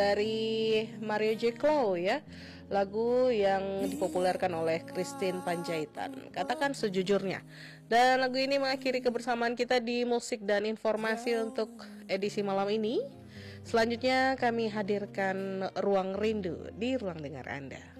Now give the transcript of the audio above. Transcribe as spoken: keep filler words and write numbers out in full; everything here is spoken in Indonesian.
dari Mario J. Clow ya, lagu yang dipopulerkan oleh Christine Panjaitan, Katakan Sejujurnya. Dan lagu ini mengakhiri kebersamaan kita di musik dan informasi untuk edisi malam ini. Selanjutnya kami hadirkan Ruang Rindu di ruang dengar Anda.